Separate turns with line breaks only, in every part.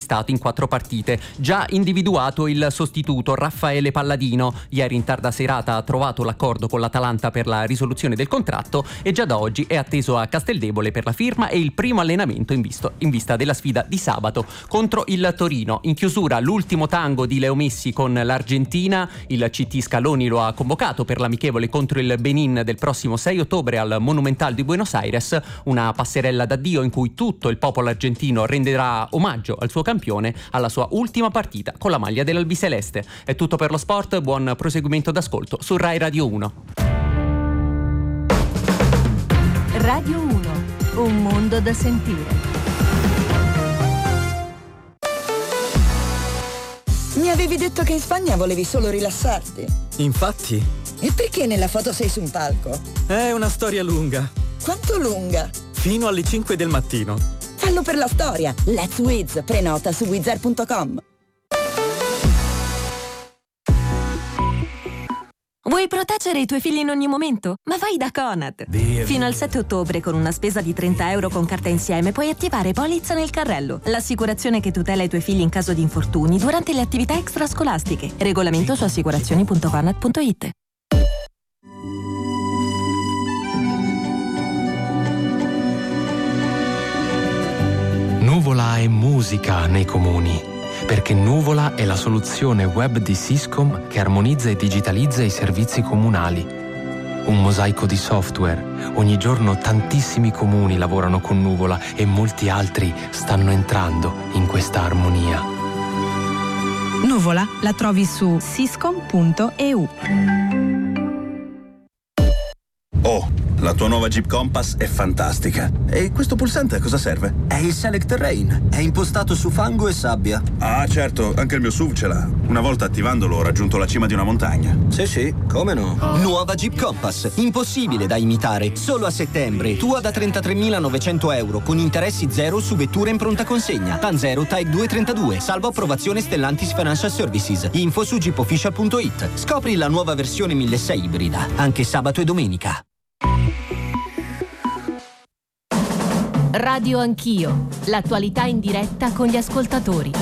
acquistato in 4 partite. Già individuato il sostituto, Raffaele Palladino. Ieri in tarda serata ha trovato l'accordo con l'Atalanta per la risoluzione del contratto e già da oggi è atteso a Casteldebole per la firma e il primo allenamento in vista della sfida di sabato contro il Torino. In chiusura l'ultimo tango di Leo Messi con l'Argentina. Il CT Scaloni lo ha convocato per l'amichevole contro il Benin del prossimo 6 ottobre al Monumental di Buenos Aires, una passerella d'addio in cui tutto il popolo argentino renderà omaggio al suo campione alla sua ultima partita con la maglia dell'Albiceleste. È tutto per lo sport, buon proseguimento d'ascolto su Rai Radio 1.
Radio 1, un mondo da sentire.
Mi avevi detto che in Spagna volevi solo rilassarti.
Infatti.
E perché nella foto sei su un palco?
È una storia lunga.
Quanto lunga?
Fino alle 5 del mattino.
Fallo per la storia. Let's Wiz. Prenota su wizard.com.
Vuoi proteggere i tuoi figli in ogni momento? Ma vai da Conad! Fino al 7 ottobre con una spesa di €30 con carta insieme puoi attivare Polizza nel carrello, l'assicurazione che tutela i tuoi figli in caso di infortuni durante le attività extrascolastiche. Regolamento su assicurazioni.conad.it.
Nuvola è musica nei comuni, perché Nuvola è la soluzione web di Syscom che armonizza e digitalizza i servizi comunali. Un mosaico di software. Ogni giorno tantissimi comuni lavorano con Nuvola e molti altri stanno entrando in questa armonia.
Nuvola la trovi su syscom.eu.
Oh, la tua nuova Jeep Compass è fantastica. E questo pulsante a cosa serve?
È il Select Terrain. È impostato su fango e sabbia.
Ah, certo, anche il mio SUV ce l'ha. Una volta attivandolo ho raggiunto la cima di una montagna.
Sì, come no? Nuova Jeep Compass. Impossibile da imitare. Solo a settembre. Tua da €33.900 con interessi zero su vetture in pronta consegna. TAN 0 Type 232. Salvo approvazione Stellantis Financial Services. Info su jeepofficial.it. Scopri la nuova versione 1600 ibrida. Anche sabato e domenica.
Radio Anch'io, l'attualità in diretta con gli ascoltatori.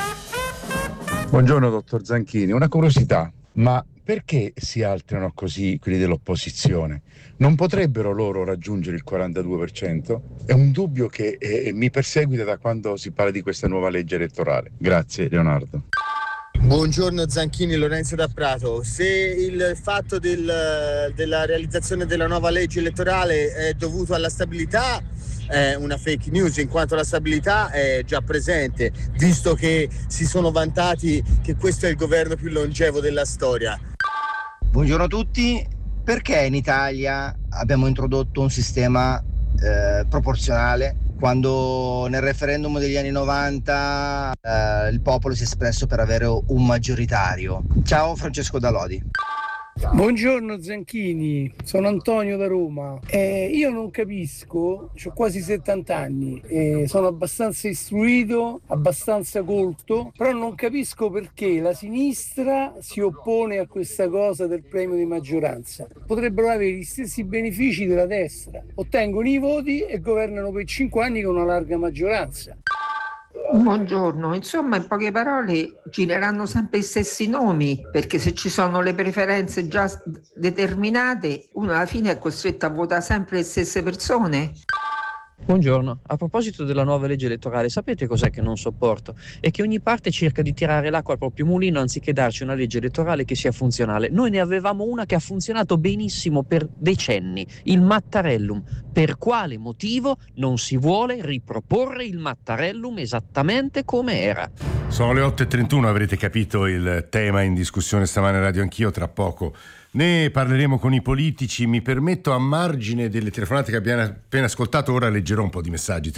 Buongiorno dottor Zanchini, una curiosità, ma perché si alterano così quelli dell'opposizione? Non potrebbero loro raggiungere il 42%? È un dubbio che mi perseguita da quando si parla di questa nuova legge elettorale. Grazie Leonardo.
Buongiorno Zanchini, Lorenzo da Prato. Se il fatto della realizzazione della nuova legge elettorale è dovuto alla stabilità, è una fake news, in quanto la stabilità è già presente, visto che si sono vantati che questo è il governo più longevo della storia.
Buongiorno a tutti. Perché in Italia abbiamo introdotto un sistema proporzionale quando nel referendum degli anni 90 il popolo si è espresso per avere un maggioritario? Ciao, Francesco Dalodi.
Buongiorno Zanchini, sono Antonio da Roma. Io non capisco, ho quasi 70 anni, sono abbastanza istruito, abbastanza colto, però non capisco perché la sinistra si oppone a questa cosa del premio di maggioranza. Potrebbero avere gli stessi benefici della destra, ottengono i voti e governano per 5 anni con una larga maggioranza.
Buongiorno, insomma in poche parole gireranno sempre gli stessi nomi, perché se ci sono le preferenze già determinate uno alla fine è costretto a votare sempre le stesse persone.
Buongiorno, a proposito della nuova legge elettorale, sapete cos'è che non sopporto? È che ogni parte cerca di tirare l'acqua al proprio mulino anziché darci una legge elettorale che sia funzionale. Noi ne avevamo una che ha funzionato benissimo per decenni, il Mattarellum. Per quale motivo non si vuole riproporre il Mattarellum esattamente come era?
Sono le 8:31, avrete capito il tema in discussione stamane a Radio Anch'io, tra poco ne parleremo con i politici. Mi permetto, a margine delle telefonate che abbiamo appena ascoltato, ora leggerò un po' di messaggi,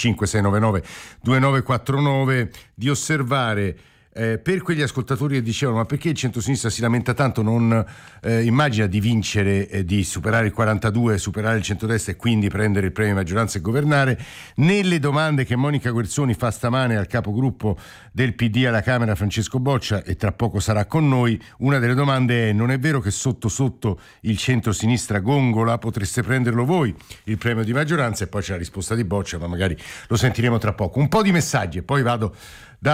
335-699-2949, di osservare per quegli ascoltatori che dicevano: ma perché il centro-sinistra si lamenta tanto, non immagina di vincere, di superare il 42, superare il centrodestra e quindi prendere il premio di maggioranza e governare? Nelle domande che Monica Guerzoni fa stamane al capogruppo del PD alla Camera, Francesco Boccia, e tra poco sarà con noi, una delle domande è: non è vero che sotto sotto il centro-sinistra gongola? Potreste prenderlo voi il premio di maggioranza? E poi c'è la risposta di Boccia, ma magari lo sentiremo tra poco. Un po' di messaggi e poi vado